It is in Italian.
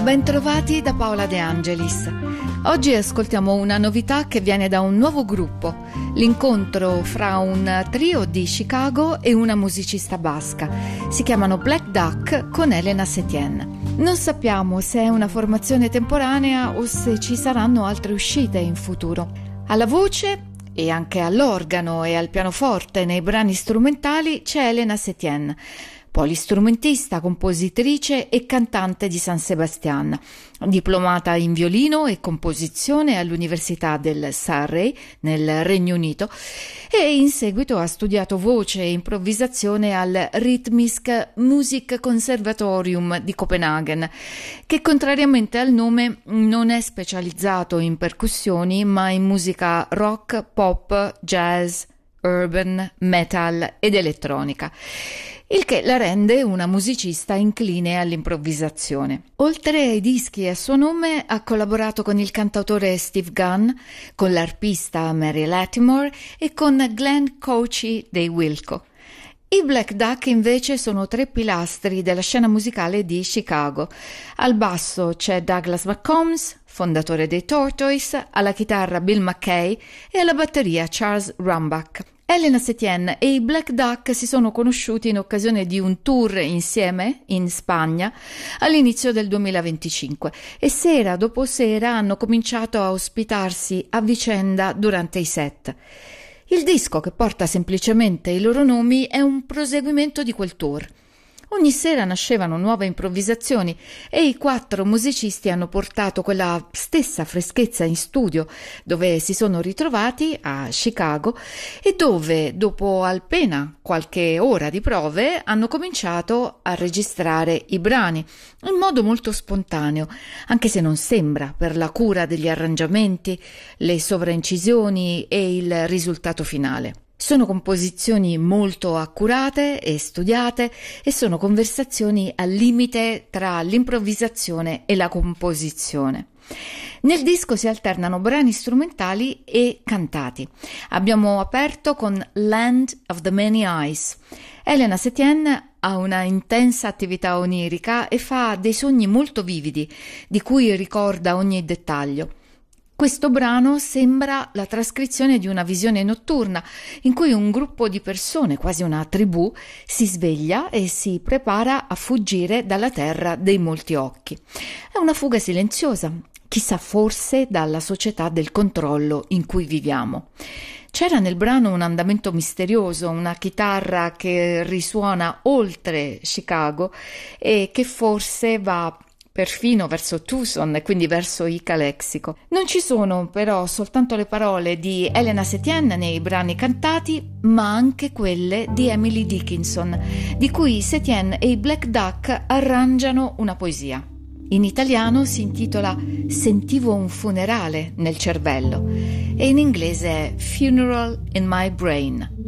Bentrovati da Paola De Angelis. Oggi ascoltiamo una novità che viene da un nuovo gruppo, l'incontro fra un trio di Chicago e una musicista basca. Si chiamano Black Duck con Elena Setien. Non sappiamo se è una formazione temporanea o se ci saranno altre uscite in futuro. Alla voce e anche all'organo e al pianoforte nei brani strumentali c'è Elena Setien, polistrumentista, compositrice e cantante di San Sebastián, diplomata in violino e composizione all'Università del Surrey nel Regno Unito e in seguito ha studiato voce e improvvisazione al Rytmisk Musikkonservatorium di Copenaghen, che contrariamente al nome non è specializzato in percussioni ma in musica rock, pop, jazz, urban, metal ed elettronica, il che la rende una musicista incline all'improvvisazione. Oltre ai dischi a suo nome ha collaborato con il cantautore Steve Gunn, con l'arpista Mary Latimore e con Glenn Cochi dei Wilco. I Black Duck invece sono tre pilastri della scena musicale di Chicago. Al basso c'è Douglas McCombs, fondatore dei Tortoise, alla chitarra Bill McKay e alla batteria Charles Rumbach. Elena Setien e i Black Duck si sono conosciuti in occasione di un tour insieme in Spagna all'inizio del 2025 e sera dopo sera hanno cominciato a ospitarsi a vicenda durante i set. Il disco, che porta semplicemente i loro nomi, è un proseguimento di quel tour. Ogni sera nascevano nuove improvvisazioni e i quattro musicisti hanno portato quella stessa freschezza in studio, dove si sono ritrovati a Chicago e dove, dopo appena qualche ora di prove, hanno cominciato a registrare i brani in modo molto spontaneo, anche se non sembra, per la cura degli arrangiamenti, le sovraincisioni e il risultato finale. Sono composizioni molto accurate e studiate e sono conversazioni al limite tra l'improvvisazione e la composizione. Nel disco si alternano brani strumentali e cantati. Abbiamo aperto con Land of the Many Eyes. Elena Setien ha una intensa attività onirica e fa dei sogni molto vividi, di cui ricorda ogni dettaglio. Questo brano sembra la trascrizione di una visione notturna in cui un gruppo di persone, quasi una tribù, si sveglia e si prepara a fuggire dalla terra dei molti occhi. È una fuga silenziosa, chissà, forse dalla società del controllo in cui viviamo. C'era nel brano un andamento misterioso, una chitarra che risuona oltre Chicago e che forse va perfino verso Tucson e quindi verso i Calexico. Non ci sono però soltanto le parole di Elena Setien nei brani cantati, ma anche quelle di Emily Dickinson, di cui Setien e i Black Duck arrangiano una poesia. In italiano si intitola Sentivo un funerale nel cervello e in inglese è Funeral in My Brain.